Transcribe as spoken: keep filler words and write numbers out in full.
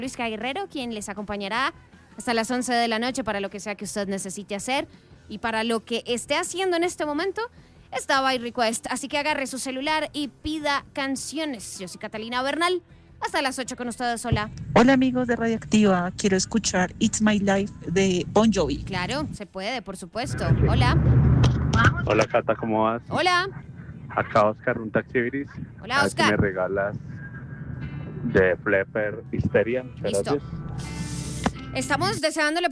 Luis Guerrero, quien les acompañará hasta las once de la noche para lo que sea que usted necesite hacer y para lo que esté haciendo en este momento. Está By Request, así que agarre su celular y pida canciones. Yo soy Catalina Bernal, hasta las ocho con ustedes. Hola. Hola amigos de Radioactiva, quiero escuchar It's My Life de Bon Jovi. Claro, se puede, por supuesto. Hola. Hola Cata, ¿cómo vas? Hola. Acá Oscar, un taxi gris. Hola, A ver Oscar. si me regalas de Flapper Histeria. Muchas Listo. gracias. Estamos deseándole